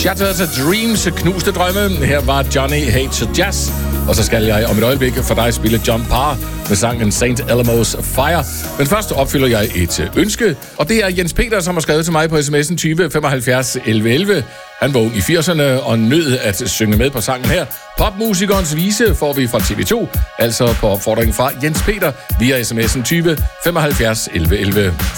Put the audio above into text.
Shattered Dreams, knuste drømme. Her var Johnny Hates Jazz. Og så skal jeg om et øjeblik for dig spille John Parr med sangen St. Elmo's Fire. Men først opfylder jeg et ønske, og det er Jens Peter, som har skrevet til mig på sms'en 20 75 11 11. Han var ung i 80'erne og nød at synge med på sangen her. Popmusikernes vise får vi fra TV2, altså på opfordring fra Jens Peter via sms'en 20 75 11 11.